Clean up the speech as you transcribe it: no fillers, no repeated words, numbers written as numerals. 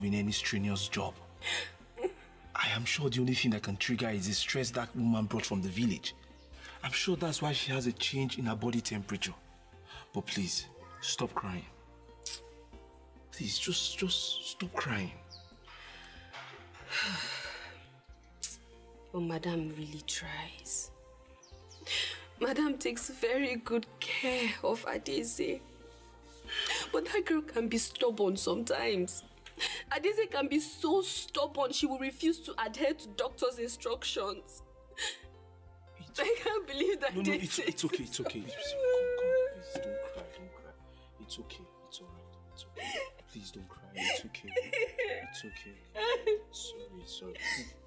in any strenuous job. I am sure the only thing that can trigger is the stress that woman brought from the village. I'm sure that's why she has a change in her body temperature. But please, stop crying. Please, just stop crying. But Madame really tries. Madame takes very good care of Adeze. But that girl can be stubborn sometimes. Adeze can be so stubborn she will refuse to adhere to doctor's instructions. I can't believe that. No, it's okay. Come. Please don't cry. It's okay. It's alright. It's okay. Please don't cry. It's okay. Sorry.